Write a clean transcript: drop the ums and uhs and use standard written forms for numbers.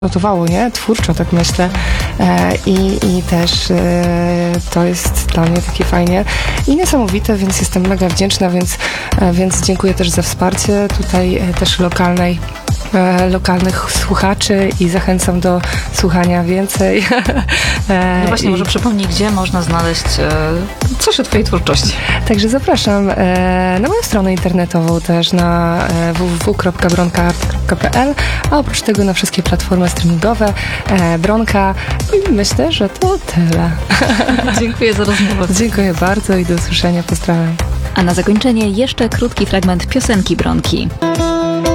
kształtowało, nie? Twórczo, tak myślę. I też to jest dla mnie takie fajnie i niesamowite, więc jestem mega wdzięczna, więc dziękuję też za wsparcie tutaj też lokalnych słuchaczy i zachęcam do słuchania więcej. No właśnie, może przypomnij, gdzie można znaleźć coś o twojej twórczości. Także zapraszam na moją stronę internetową też na www.bronka.pl, a oprócz tego na wszystkie platformy streamingowe Bronka i myślę, że to tyle. Dziękuję za rozmowę. Dziękuję bardzo i do usłyszenia. Pozdrawiam. A na zakończenie jeszcze krótki fragment piosenki Bronki.